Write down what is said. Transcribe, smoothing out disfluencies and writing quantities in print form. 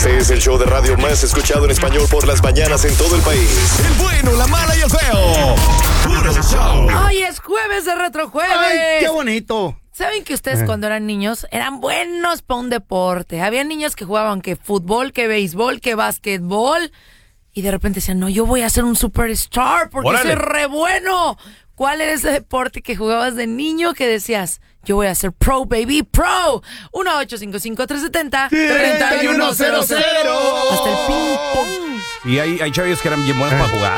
Este es el show de radio más escuchado en español por las mañanas en todo el país. El bueno, la mala y el feo. Puro show. Hoy es jueves de Retrojueves. ¡Ay, qué bonito! ¿Saben que ustedes cuando eran niños eran buenos para un deporte? Había niños que jugaban que fútbol, que béisbol, que básquetbol. Y de repente decían, no, yo voy a ser un superstar porque ¡Órale! soy re bueno. ¿Cuál era ese deporte que jugabas de niño que decías, yo voy a ser pro, baby, pro? 1-855-370-3100. Hasta el ping pong. Y hay chavillos que eran bien buenos para jugar.